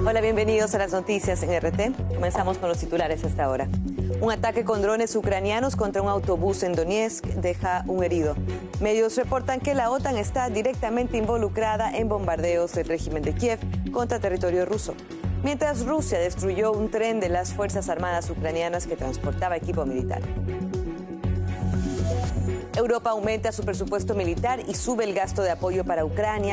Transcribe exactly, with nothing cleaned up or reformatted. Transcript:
Hola, bienvenidos a las noticias en R T. Comenzamos con los titulares hasta ahora. Un ataque con drones ucranianos contra un autobús en Donetsk deja un herido. Medios reportan que la OTAN está directamente involucrada en bombardeos del régimen de Kiev contra territorio ruso, mientras Rusia destruyó un tren de las Fuerzas Armadas ucranianas que transportaba equipo militar. Europa aumenta su presupuesto militar y sube el gasto de apoyo para Ucrania.